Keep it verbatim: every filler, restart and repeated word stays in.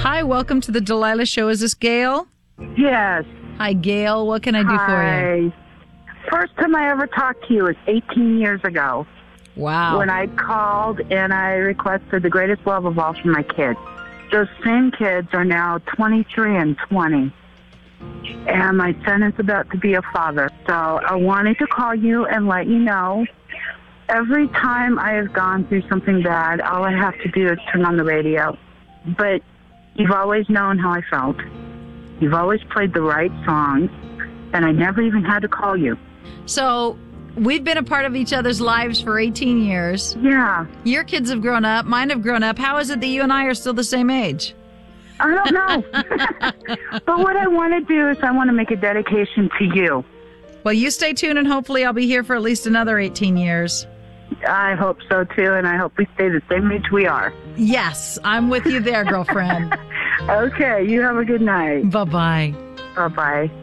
Hi, welcome to the Delilah Show. Is this Gail? Yes. Hi, Gail. What can I do Hi. for you? First time I ever talked to you was eighteen years ago. Wow. When I called and I requested the greatest love of all for my kids. Those same kids are now twenty-three and twenty. And my son is about to be a father. So I wanted to call you and let you know every time I have gone through something bad, all I have to do is turn on the radio. But you've always known how I felt. You've always played the right songs, and I never even had to call you. So we've been a part of each other's lives for eighteen years. Yeah. Your kids have grown up. Mine have grown up. How is it that you and I are still the same age? I don't know. But what I want to do is I want to make a dedication to you. Well, you stay tuned, and hopefully I'll be here for at least another eighteen years. I hope so, too, and I hope we stay the same age we are. Yes, I'm with you there, girlfriend. Okay, you have a good night. Bye-bye. Bye-bye.